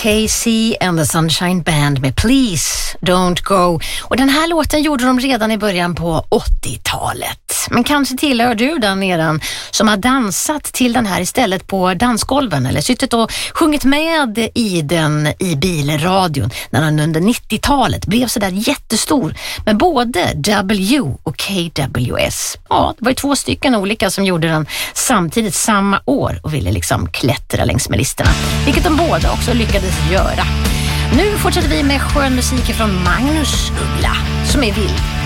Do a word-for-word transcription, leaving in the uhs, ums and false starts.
Casey and the Sunshine Band med Please Don't Go. Och den här låten gjorde de redan i början på åttiotalet. Men kanske tillhör du den eran som har dansat till den här istället på dansgolven eller suttit och sjungit med i den i bilradion när den under nittiotalet blev så där jättestor med både W och K W S. Ja, det var ju två stycken olika som gjorde den samtidigt samma år och ville liksom klättra längs med listorna, vilket de båda också lyckades göra. Nu fortsätter vi med skön musik från Magnus Uggla som är vild.